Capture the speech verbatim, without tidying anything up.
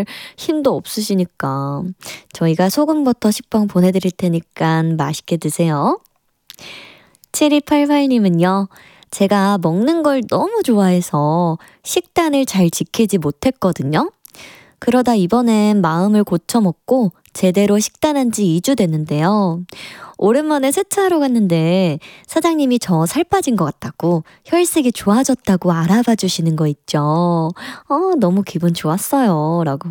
정말 힘도 없으시니까 저희가 소금버터 식빵 보내드릴 테니까 맛있게 드세요. 칠이팔팔님은요. 제가 먹는 걸 너무 좋아해서 식단을 잘 지키지 못했거든요. 그러다 이번엔 마음을 고쳐먹고 제대로 식단한 지 이 주 됐는데요. 오랜만에 세차하러 갔는데 사장님이 저 살 빠진 것 같다고 혈색이 좋아졌다고 알아봐 주시는 거 있죠. 어, 너무 기분 좋았어요. 라고